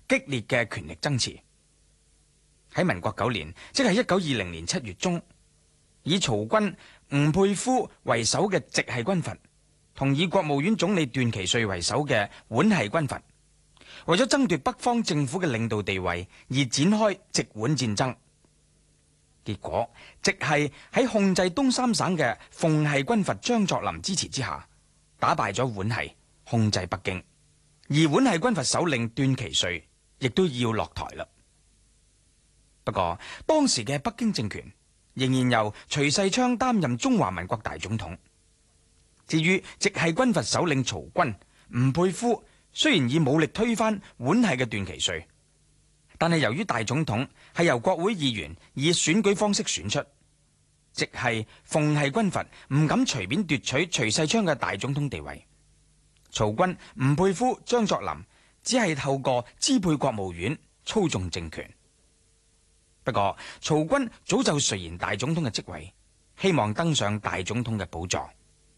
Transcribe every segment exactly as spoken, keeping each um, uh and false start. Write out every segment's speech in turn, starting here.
激烈嘅權力爭持。喺民國九年，即係一九二零年七月中，以曹軍、吳佩孚為首嘅直系軍閥，同以國務院總理段祺瑞為首嘅皖系軍閥，為咗爭奪北方政府嘅領導地位而展開直皖戰爭。結果，直系喺控制東三省嘅奉系軍閥張作霖支持之下，打敗咗皖系，控制北京。而皖系軍閥首領段祺瑞亦都要落台啦。不過，當時嘅北京政權仍然由徐世昌擔任中華民國大總統。至於直系軍閥首領曹軍、吳佩孚，雖然以武力推翻皖系嘅段祺瑞，但係由於大總統係由國會議員以選舉方式選出，直系奉系軍閥唔敢隨便奪取徐世昌嘅大總統地位。曹軍、吳佩孚、張作霖只係透過支配國務院操縱政權。不過，曹軍早就垂涎大總統嘅職位，希望登上大總統嘅寶座。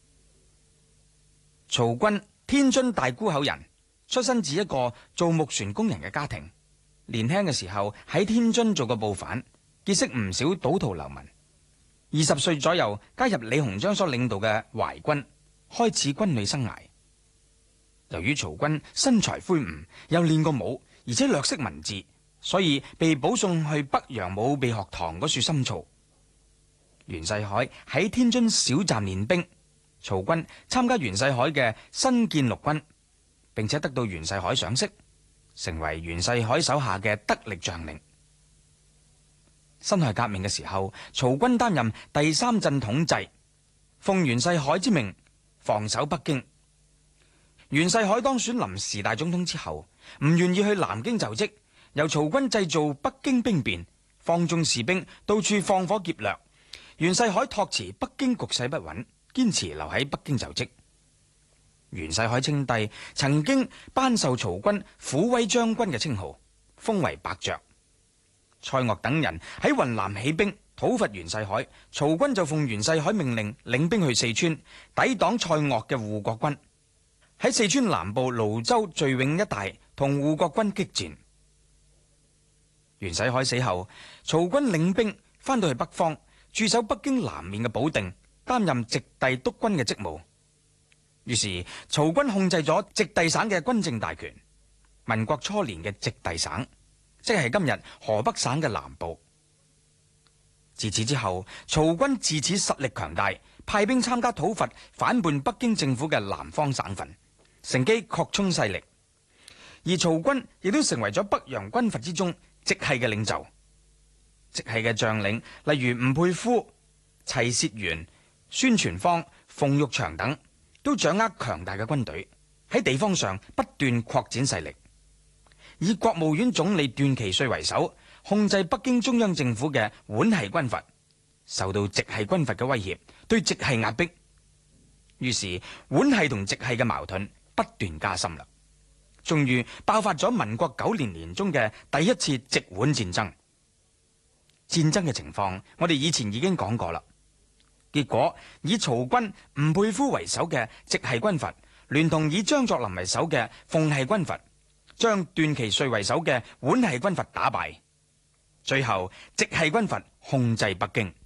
曹軍天津大沽口人，出身自一個做木船工人嘅家庭。年輕嘅時候喺天津做過報販，結識唔少賭徒流民。二十歲左右加入李鴻章所領導嘅淮軍，開始軍旅生涯。由於曹軍身材魁梧，又練過武，而且略識文字，所以被保送去北洋武備學堂嗰處深造。袁世凱喺天津小站練兵，曹軍參加袁世凱嘅新建陸軍，並且得到袁世凱賞識，成為袁世凱手下嘅得力將領。辛亥革命嘅時候，曹軍擔任第三鎮統制，奉袁世凱之命防守北京。袁世凱當選臨時大總統之後，唔願意去南京就職，由曹軍製造北京兵變，放縱士兵到處放火劫掠。袁世凱託辭北京局勢不穩，堅持留喺北京就職。袁世凱稱帝曾經頒授曹軍虎威將軍嘅稱號，封為伯爵。蔡鍔等人喺雲南起兵討伐袁世凱，曹軍就奉袁世凱命令領兵去四川抵擋蔡鍔嘅護國軍，喺四川南部瀘州聚永一帶同護國軍激戰。袁世凱死後，曹軍領兵翻到去北方，駐守北京南面嘅保定，擔任直隸督軍嘅職務。於是曹軍控制咗直隸省嘅軍政大權。民國初年嘅直隸省，即係今日河北省嘅南部。自此之後，曹軍自此實力強大，派兵參加討伐反叛北京政府嘅南方省份，乘機擴充勢力。而曹軍亦都成為咗北洋軍閥之中直系嘅領袖。直系嘅將領例如吳佩孚、齊燮元、孫傳芳、馮玉祥等，都掌握強大嘅軍隊，喺地方上不斷擴展勢力。以國務院總理段祺瑞為首，控制北京中央政府嘅皖系軍閥，受到直系軍閥嘅威脅，對直系壓迫。於是皖系同直系嘅矛盾不斷加深啦，終於爆發咗民國九年年中嘅第一次直皖戰爭。戰爭嘅情況，我哋以前已經講過啦。結果以曹軍、吳佩孚為首嘅直系軍閥，聯同以張作霖為首嘅奉系軍閥，將段祺瑞為首嘅皖系軍閥打敗。最後，直系軍閥控制北京。